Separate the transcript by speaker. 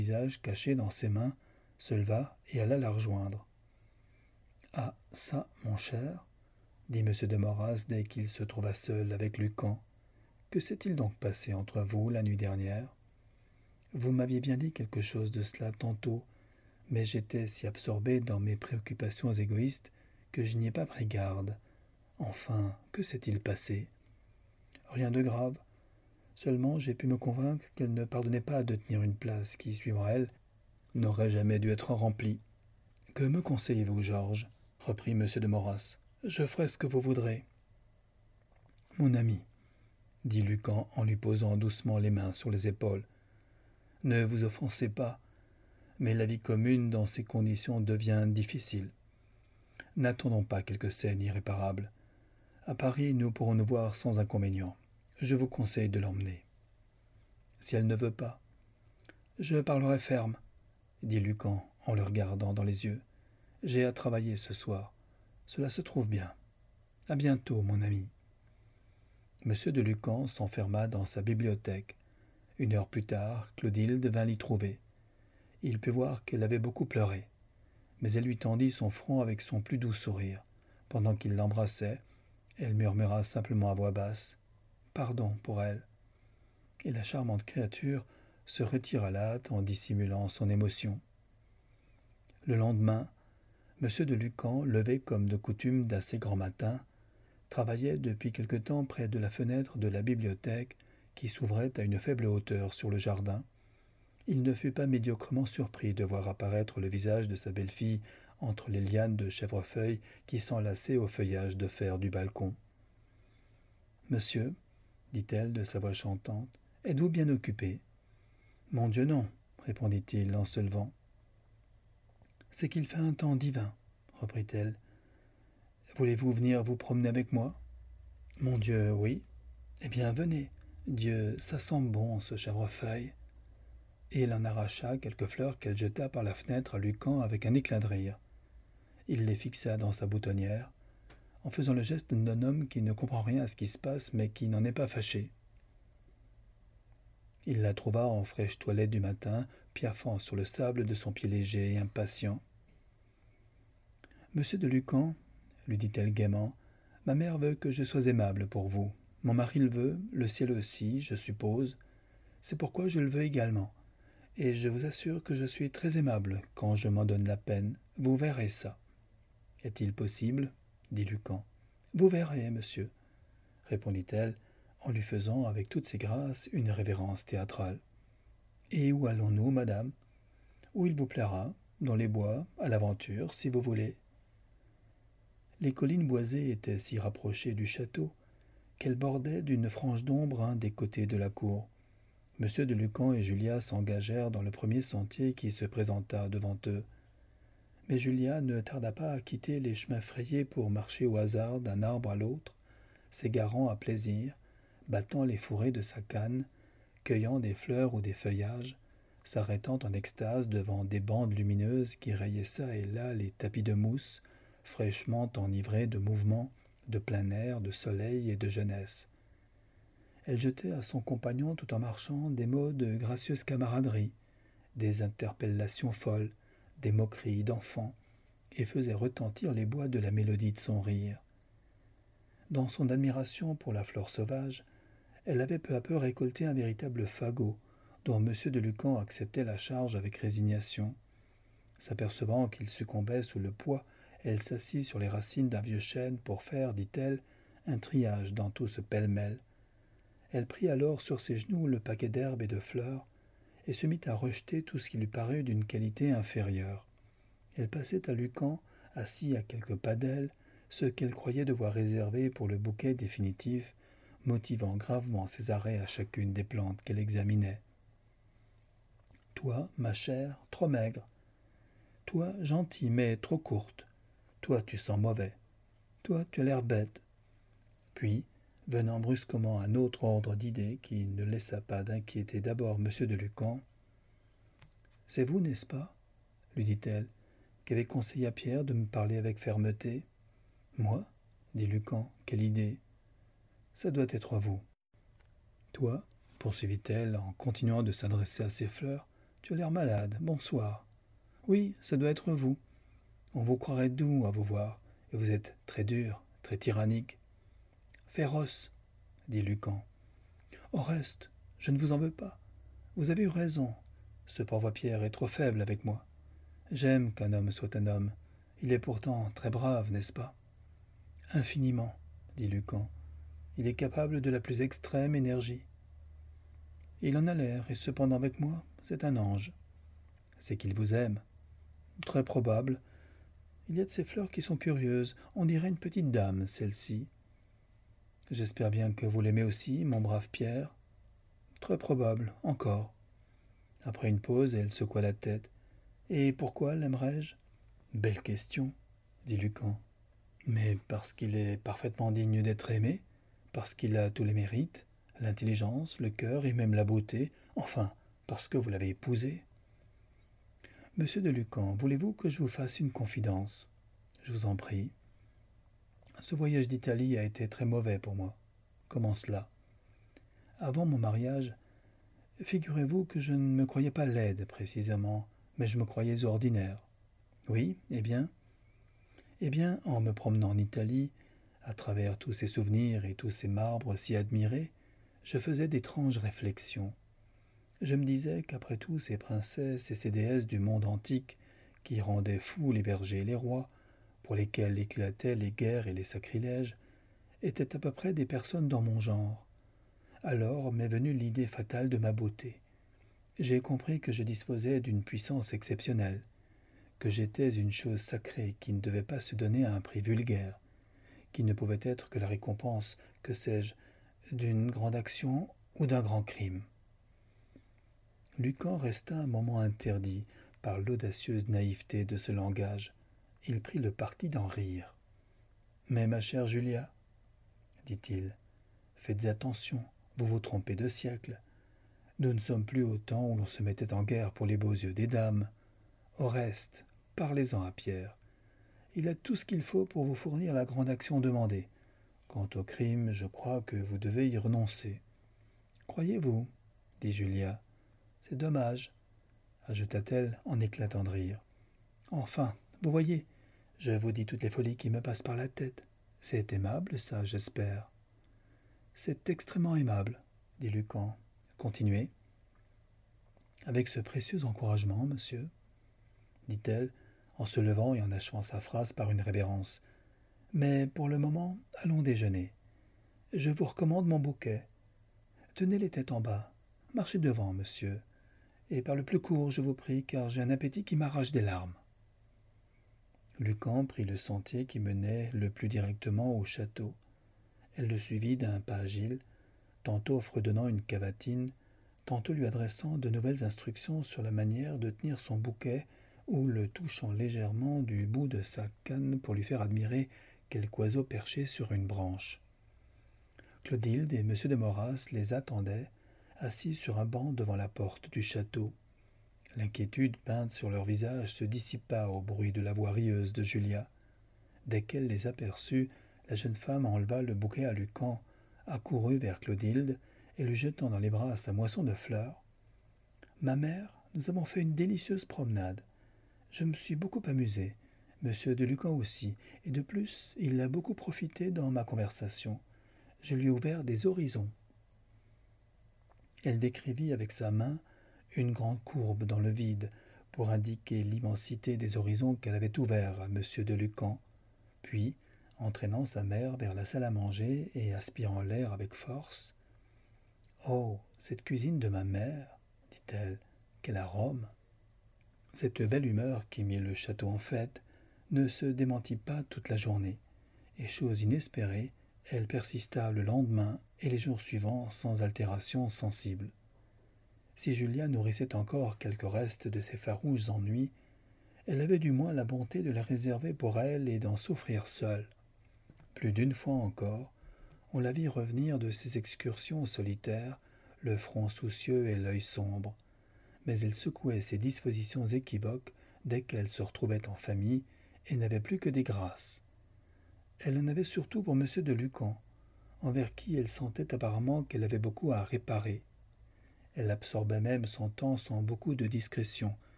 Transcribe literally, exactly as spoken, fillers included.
Speaker 1: visage caché dans ses mains, se leva et alla la rejoindre. « Ah, ça, mon cher, dit M. de Moras dès qu'il se trouva seul avec Lucan, que s'est-il donc passé entre vous la nuit dernière ? Vous m'aviez bien dit quelque chose de cela tantôt, mais j'étais si absorbé dans mes préoccupations égoïstes que je n'y ai pas pris garde. Enfin, que s'est-il passé ? Rien de grave. Seulement, j'ai pu me convaincre qu'elle ne pardonnait pas de tenir une place qui, suivant elle, n'aurait jamais dû être remplie. Que me conseillez-vous, Georges ? Reprit M. de Moras. Je ferai ce que vous voudrez. Mon ami, dit Lucan en lui posant doucement les mains sur les épaules, ne vous offensez pas, mais la vie commune dans ces conditions devient difficile. N'attendons pas quelques scènes irréparables. À Paris, nous pourrons nous voir sans inconvénient. Je vous conseille de l'emmener. Si elle ne veut pas, je parlerai ferme, dit Lucan en le regardant dans les yeux. J'ai à travailler ce soir. Cela se trouve bien. À bientôt, mon ami. Monsieur de Lucan s'enferma dans sa bibliothèque. Une heure plus tard, Clotilde vint l'y trouver. Il put voir qu'elle avait beaucoup pleuré, mais elle lui tendit son front avec son plus doux sourire. Pendant qu'il l'embrassait, elle murmura simplement à voix basse « Pardon pour elle ». Et la charmante créature se retira là en dissimulant son émotion. Le lendemain, M. de Lucan, levé comme de coutume d'assez grand matin, travaillait depuis quelque temps près de la fenêtre de la bibliothèque qui s'ouvrait à une faible hauteur sur le jardin. Il ne fut pas médiocrement surpris de voir apparaître le visage de sa belle-fille entre les lianes de chèvrefeuille qui s'enlaçaient au feuillage de fer du balcon. « Monsieur, dit-elle de sa voix chantante, êtes-vous bien occupé ? » ?»« Mon Dieu, non, répondit-il en se levant. »« C'est qu'il fait un temps divin, reprit-elle. Voulez-vous venir vous promener avec moi ? » ?»« Mon Dieu, oui. »« Eh bien, venez. Dieu, ça sent bon, ce chèvrefeuille. » Et elle en arracha quelques fleurs qu'elle jeta par la fenêtre à Lucan avec un éclat de rire. Il les fixa dans sa boutonnière, en faisant le geste d'un homme qui ne comprend rien à ce qui se passe, mais qui n'en est pas fâché. Il la trouva en fraîche toilette du matin, piaffant sur le sable de son pied léger et impatient. « Monsieur de Lucan, lui dit-elle gaiement, ma mère veut que je sois aimable pour vous. Mon mari le veut, le ciel aussi, je suppose. C'est pourquoi je le veux également. Et je vous assure que je suis très aimable quand je m'en donne la peine. Vous verrez ça. »« Est-il possible ? » dit Lucan. « Vous verrez, monsieur, » répondit-elle, en lui faisant avec toutes ses grâces une révérence théâtrale. « Et où allons-nous, madame ? » ?»« Où il vous plaira, dans les bois, à l'aventure, si vous voulez. » Les collines boisées étaient si rapprochées du château qu'elles bordaient d'une frange d'ombre un des côtés de la cour. Monsieur de Lucan et Julia s'engagèrent dans le premier sentier qui se présenta devant eux. Mais Julia ne tarda pas à quitter les chemins frayés pour marcher au hasard d'un arbre à l'autre, s'égarant à plaisir, battant les fourrés de sa canne, cueillant des fleurs ou des feuillages, s'arrêtant en extase devant des bandes lumineuses qui rayaient çà et là les tapis de mousse, fraîchement enivrés de mouvement, de plein air, de soleil et de jeunesse. Elle jetait à son compagnon tout en marchant des mots de gracieuse camaraderie, des interpellations folles, des moqueries d'enfants, et faisait retentir les bois de la mélodie de son rire. Dans son admiration pour la flore sauvage, elle avait peu à peu récolté un véritable fagot, dont M. de Lucan acceptait la charge avec résignation. S'apercevant qu'il succombait sous le poids, elle s'assit sur les racines d'un vieux chêne pour faire, dit-elle, un triage dans tout ce pêle-mêle. Elle prit alors sur ses genoux le paquet d'herbes et de fleurs et se mit à rejeter tout ce qui lui parut d'une qualité inférieure. Elle passait à Lucan, assis à quelques pas d'elle, ce qu'elle croyait devoir réserver pour le bouquet définitif, motivant gravement ses arrêts à chacune des plantes qu'elle examinait. « Toi, ma chère, trop maigre. Toi, gentille, mais trop courte. Toi, tu sens mauvais. Toi, tu as l'air bête. » Puis, venant brusquement un autre ordre d'idées qui ne laissa pas d'inquiéter d'abord M. de Lucan. « C'est vous, n'est-ce pas, lui dit-elle, qui avez conseillé à Pierre de me parler avec fermeté. »« Moi » dit Lucan, « quelle idée ?»« Ça doit être vous. »« Toi, poursuivit-elle en continuant de s'adresser à ses fleurs, Tu as l'air malade. Bonsoir. Oui, ça doit être vous. On vous croirait doux à vous voir, et vous êtes très dur, très tyrannique. Féroce, dit Lucan. Au reste, je ne vous en veux pas. Vous avez eu raison. Ce pauvre Pierre est trop faible avec moi. J'aime qu'un homme soit un homme. Il est pourtant très brave, n'est-ce pas? Infiniment, dit Lucan. Il est capable de la plus extrême énergie. Il en a l'air, et cependant avec moi, c'est un ange. C'est qu'il vous aime. Très probable. Il y a de ces fleurs qui sont curieuses. On dirait une petite dame, celle-ci. J'espère bien que vous l'aimez aussi, mon brave Pierre. Très probable, encore. Après une pause, elle secoua la tête. Et pourquoi l'aimerais-je? Belle question, dit Lucan. Mais parce qu'il est parfaitement digne d'être aimé, parce qu'il a tous les mérites, l'intelligence, le cœur et même la beauté, enfin, parce que vous l'avez épousé. Monsieur de Lucan, voulez-vous que je vous fasse une confidence? Je vous en prie. Ce voyage d'Italie a été très mauvais pour moi. Comment cela? Avant mon mariage, figurez-vous que je ne me croyais pas laide précisément, mais je me croyais ordinaire. Oui, eh bien Eh bien, en me promenant en Italie, à travers tous ces souvenirs et tous ces marbres si admirés, je faisais d'étranges réflexions. Je me disais qu'après tout ces princesses et ces déesses du monde antique, qui rendaient fous les bergers et les rois, pour lesquels éclataient les guerres et les sacrilèges, étaient à peu près des personnes dans mon genre. Alors m'est venue l'idée fatale de ma beauté. J'ai compris que je disposais d'une puissance exceptionnelle, que j'étais une chose sacrée qui ne devait pas se donner à un prix vulgaire, qui ne pouvait être que la récompense, que sais-je, d'une grande action ou d'un grand crime. Lucan resta un moment interdit par l'audacieuse naïveté de ce langage. Il prit le parti d'en rire. « Mais ma chère Julia, dit-il, faites attention, vous vous trompez de siècle. Nous ne sommes plus au temps où l'on se mettait en guerre pour les beaux yeux des dames. Au reste, parlez-en à Pierre. Il a tout ce qu'il faut pour vous fournir la grande action demandée. Quant au crime, je crois que vous devez y renoncer. »« Croyez-vous » dit Julia. « C'est dommage, » ajouta-t-elle en éclatant de rire. « Enfin, vous voyez, je vous dis toutes les folies qui me passent par la tête. C'est aimable, ça, j'espère. »« C'est extrêmement aimable, » dit Lucan. « Continuez. »« Avec ce précieux encouragement, monsieur, » dit-elle, en se levant et en achevant sa phrase par une révérence. « Mais pour le moment, allons déjeuner. Je vous recommande mon bouquet. Tenez les têtes en bas. Marchez devant, monsieur. Et par le plus court, je vous prie, car j'ai un appétit qui m'arrache des larmes. » Lucan prit le sentier qui menait le plus directement au château. Elle le suivit d'un pas agile, tantôt fredonnant une cavatine, tantôt lui adressant de nouvelles instructions sur la manière de tenir son bouquet ou le touchant légèrement du bout de sa canne pour lui faire admirer quelque oiseau perché sur une branche. Clotilde et M. de Moras les attendaient, assis sur un banc devant la porte du château. L'inquiétude peinte sur leur visage se dissipa au bruit de la voix rieuse de Julia. Dès qu'elle les aperçut, la jeune femme enleva le bouquet à Lucan, accourut vers Clotilde et lui jetant dans les bras sa moisson de fleurs. « Ma mère, nous avons fait une délicieuse promenade. Je me suis beaucoup amusée, Monsieur de Lucan aussi, et de plus, il a beaucoup profité dans ma conversation. Je lui ai ouvert des horizons. » Elle décrivit avec sa main une grande courbe dans le vide pour indiquer l'immensité des horizons qu'elle avait ouverts à Monsieur de Lucan. Puis, entraînant sa mère vers la salle à manger et aspirant l'air avec force, « Oh, cette cuisine de ma mère, dit-elle, quel arôme !» Cette belle humeur qui mit le château en fête ne se démentit pas toute la journée, et chose inespérée, elle persista le lendemain et les jours suivants sans altération sensible. Si Julia nourrissait encore quelques restes de ses farouches ennuis, elle avait du moins la bonté de les réserver pour elle et d'en souffrir seule. Plus d'une fois encore, on la vit revenir de ses excursions solitaires, le front soucieux et l'œil sombre, mais elle secouait ses dispositions équivoques dès qu'elle se retrouvait en famille et n'avait plus que des grâces. Elle en avait surtout pour M. de Lucan, envers qui elle sentait apparemment qu'elle avait beaucoup à réparer. Elle absorbait même son temps sans beaucoup de discrétion,